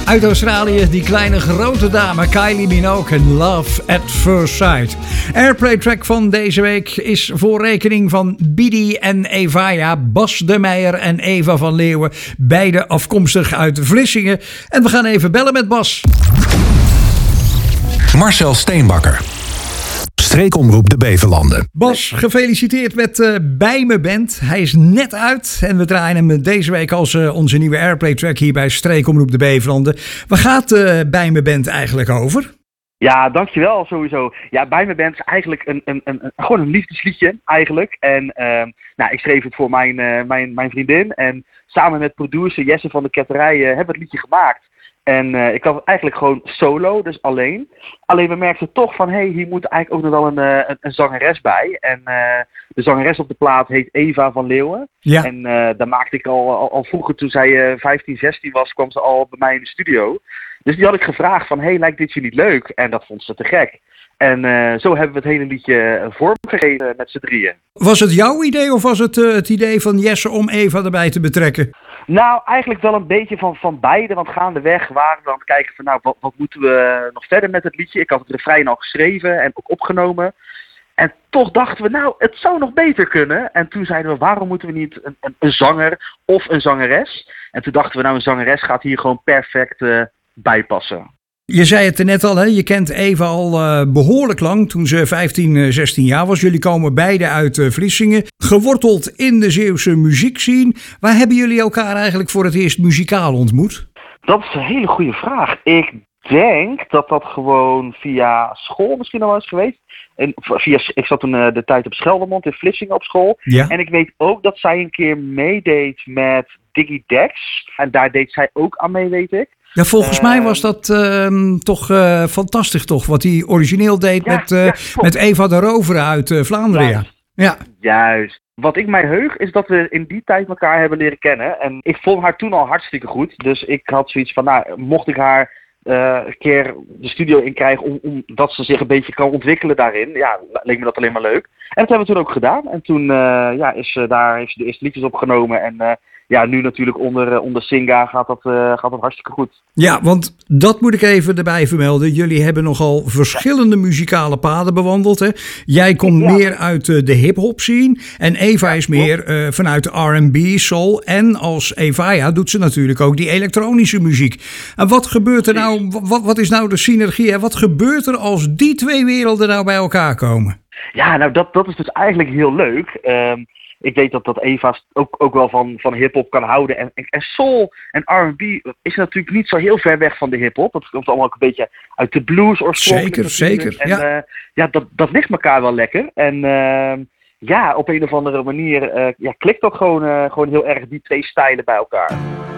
Uit Australië, die kleine grote dame Kylie Minogue en Love at First Sight. Airplay track van deze week is voor rekening van Bidi en Evaya, Bas de Meijer en Eva van Leeuwen. Beide afkomstig uit Vlissingen. En we gaan even bellen met Bas. Marcel Steenbakker. Streekomroep de Beverlanden. Bas, gefeliciteerd met Bij Me Bent. Hij is net uit en we draaien hem deze week als onze nieuwe Airplay track hier bij Streekomroep de Beverlanden. Waar gaat Bij Me Bent eigenlijk over? Ja, dankjewel sowieso. Ja, Bij Me Bent is eigenlijk gewoon een liefdesliedje eigenlijk. En ik schreef het voor mijn vriendin en samen met producer Jesse van de Ketterij hebben we het liedje gemaakt. En ik had het eigenlijk gewoon solo, dus alleen. Alleen we merkten toch van, hier moet eigenlijk ook nog wel een zangeres bij. En de zangeres op de plaat heet Eva van Leeuwen. Ja. En daar maakte ik al vroeger, toen zij 15, 16 was, kwam ze al bij mij in de studio. Dus die had ik gevraagd van, lijkt dit je niet leuk? En dat vond ze te gek. En zo hebben we het hele liedje vormgegeven met z'n drieën. Was het jouw idee of was het idee van Jesse om Eva erbij te betrekken? Nou, eigenlijk wel een beetje van beide. Want gaandeweg waren we aan het kijken van, wat moeten we nog verder met het liedje? Ik had het refrein al geschreven en ook opgenomen. En toch dachten we, het zou nog beter kunnen. En toen zeiden we, waarom moeten we niet een zanger of een zangeres? En toen dachten we, een zangeres gaat hier gewoon perfect bij passen. Je zei het er net al, hè? Je kent Eva al behoorlijk lang, toen ze 15, 16 jaar was. Jullie komen beide uit Vlissingen, geworteld in de Zeeuwse muziekscene. Waar hebben jullie elkaar eigenlijk voor het eerst muzikaal ontmoet? Dat is een hele goede vraag. Ik denk dat gewoon via school misschien al wel is geweest. En ik zat toen de tijd op Scheldemond in Vlissingen op school. Ja. En ik weet ook dat zij een keer meedeed met Diggy Dex. En daar deed zij ook aan mee, weet ik. Ja, volgens mij was dat toch fantastisch toch, wat hij origineel deed met Eva de Rover uit Vlaanderen. Ja. Juist. Wat ik mij heug is dat we in die tijd elkaar hebben leren kennen. En ik vond haar toen al hartstikke goed. Dus ik had zoiets van, mocht ik haar een keer de studio in krijgen omdat ze zich een beetje kan ontwikkelen daarin. Ja, leek me dat alleen maar leuk. En dat hebben we toen ook gedaan. En toen heeft ze de eerste liedjes opgenomen en... nu natuurlijk onder Singa gaat dat hartstikke goed. Ja, want dat moet ik even erbij vermelden. Jullie hebben nogal verschillende muzikale paden bewandeld. Hè? Jij komt meer uit de hip-hop scene. En Eva is meer vanuit de R&B, soul. En als Evaya doet ze natuurlijk ook die elektronische muziek. En wat gebeurt er nou? Wat is nou de synergie? En wat gebeurt er als die twee werelden nou bij elkaar komen? Ja, dat is dus eigenlijk heel leuk. Ik weet dat Eva ook wel van hip-hop kan houden. En soul en R&B is natuurlijk niet zo heel ver weg van de hip-hop. Dat komt allemaal ook een beetje uit de blues oorspronkelijk. Zeker. En dat ligt elkaar wel lekker. En op een of andere manier klikt dat gewoon heel erg die twee stijlen bij elkaar.